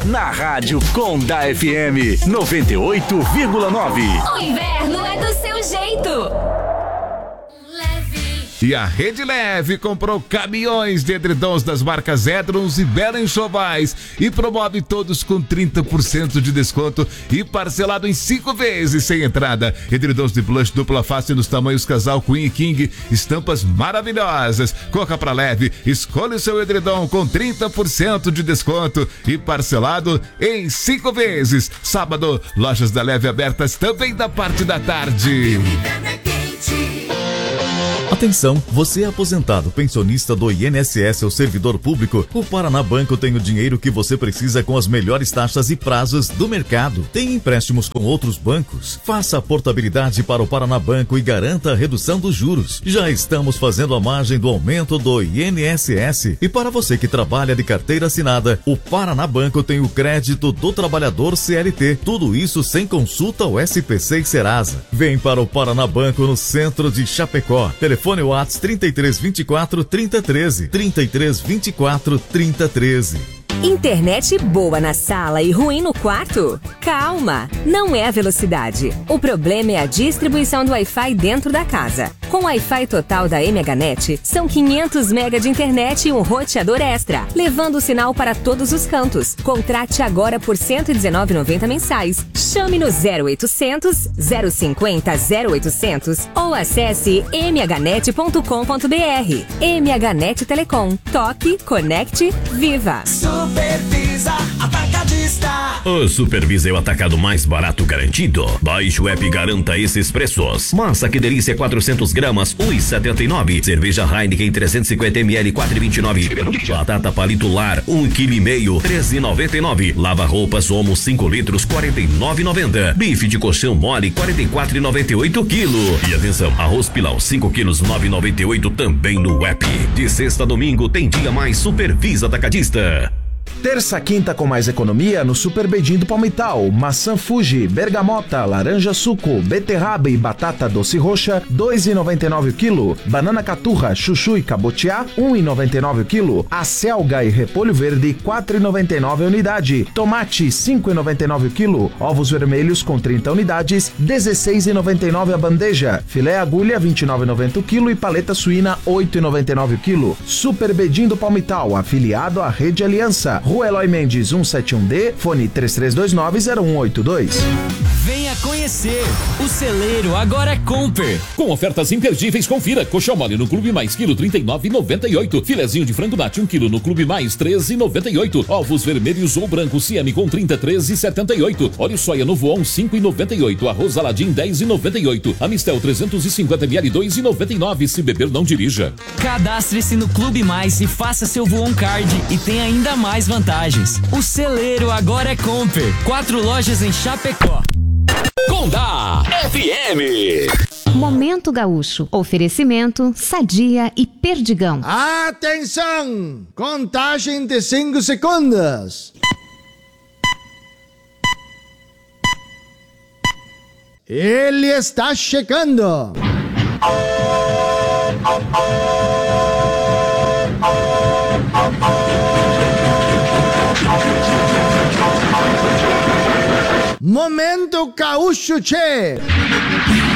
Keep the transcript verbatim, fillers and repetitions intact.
na Rádio Conda F M noventa e oito vírgula nove. O inverno é do seu jeito. E a Rede Leve comprou caminhões de edredons das marcas Edrons e Bela Enxovais e promove todos com trinta por cento de desconto e parcelado em cinco vezes sem entrada. Edredons de plush dupla face nos tamanhos casal Queen e King, estampas maravilhosas. Corra pra Leve, escolha o seu edredom com trinta por cento de desconto e parcelado em cinco vezes. Sábado, lojas da Leve abertas também da parte da tarde. Atenção, você é aposentado, pensionista do I N S S ou servidor público? O Paraná Banco tem o dinheiro que você precisa com as melhores taxas e prazos do mercado. Tem empréstimos com outros bancos? Faça a portabilidade para o Paraná Banco e garanta a redução dos juros. Já estamos fazendo a margem do aumento do I N S S. E para você que trabalha de carteira assinada, o Paraná Banco tem o crédito do trabalhador C L T. Tudo isso sem consulta ao S P C e Serasa. Vem para o Paraná Banco no centro de Chapecó. Telefone WhatsApp trinta e três, vinte e quatro, trinta, treze. trinta e três, vinte e quatro, trinta, treze. Internet boa na sala e ruim no quarto? Calma, não é a velocidade. O problema é a distribuição do Wi-Fi dentro da casa. Com o Wi-Fi total da MHNet, são quinhentos megas de internet e um roteador extra, levando o sinal para todos os cantos. Contrate agora por cento e dezenove reais e noventa centavos mensais. Chame no zero oitocentos, zero cinquenta, zero oitocentos ou acesse m h net ponto com ponto b r. MHNet Telecom. Toque, conecte, viva! Supervisa Atacadista. O Supervisa é o atacado mais barato garantido. Baixe o app e garanta esses preços. Massa que delícia quatrocentos gramas, um real e setenta e nove. Cerveja Heineken trezentos e cinquenta mililitros, quatro reais e vinte e nove. Batata palito lar, um vírgula cinco quilo, treze reais e noventa e nove. Lava roupas Omo cinco litros, quarenta e nove reais e noventa centavos. Bife de colchão mole, quarenta e quatro reais e noventa e oito quilo. E atenção, arroz pilão cinco quilos, nove reais e noventa e oito também no app. De sexta a domingo tem dia mais Supervisa Atacadista. Terça quinta com mais economia no Super Bedim do Palmital. Maçã Fuji, bergamota, laranja suco, beterraba e batata doce roxa, dois reais e noventa e nove o quilo. Banana caturra, chuchu e cabotiá, um real e noventa e nove o quilo. Acelga e repolho verde, quatro reais e noventa e nove a unidade. Tomate, cinco reais e noventa e nove o quilo. Ovos vermelhos com trinta unidades, dezesseis reais e noventa e nove a bandeja. Filé agulha, vinte e nove reais e noventa o quilo e paleta suína, oito reais e noventa e nove o quilo. Super Bedim do Palmital, afiliado à Rede Aliança. Rua Eloy Mendes cento e setenta e um D, fone três três dois nove, zero um oito dois. Venha conhecer, o celeiro agora é Comper. Com ofertas imperdíveis, confira. Coxão mole no Clube Mais, quilo trinta e nove reais e noventa e oito. Filezinho de frango nati, um quilo no Clube Mais, treze reais e noventa e oito. Ovos vermelhos ou brancos C M com trinta, treze reais e setenta e oito. Óleo soia no Voon, cinco reais e noventa e oito. Arroz Aladim, dez reais e noventa e oito. Amistel trezentos e cinquenta mililitros, dois reais e noventa e nove. Se beber, não dirija. Cadastre-se no Clube Mais e faça seu Voon Card e tem ainda mais vantagens. O celeiro agora é Comper. Quatro lojas em Chapecó. Conda F M. Momento Gaúcho. Oferecimento Sadia e Perdigão. Atenção! Contagem de cinco segundos. Ele está chegando. Momento Gaúcho, che!